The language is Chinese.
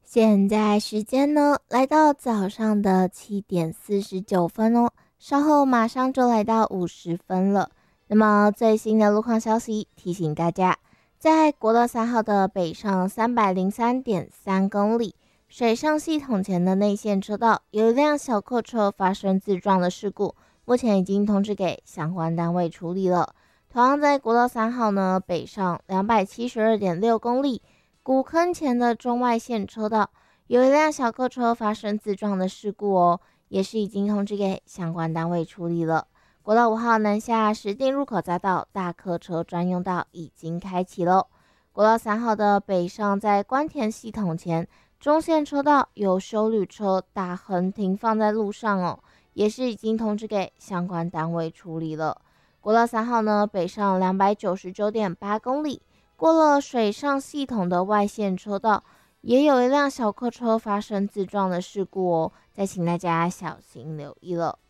现在时间呢，来到早上的7:49哦，稍后马上就来到50分了。那么最新的路况消息提醒大家，在国道3号的北上303.3公里，水上系统前的内线车道有一辆小客车发生自撞的事故，目前已经通知给相关单位处理了。同样在国道3号呢，北上272.6公里。古坑前的中外线车道有一辆小客车发生自撞的事故哦，也是已经通知给相关单位处理了。国道5号南下石碇入口匝道大客车专用道已经开启喽。国道3号的北上在关田系统前中线车道有休旅车大横停放在路上哦，也是已经通知给相关单位处理了。国道3号呢，北上299.8公里。过了水上系统的外线车道，也有一辆小客车发生自撞的事故哦，再请大家小心留意了。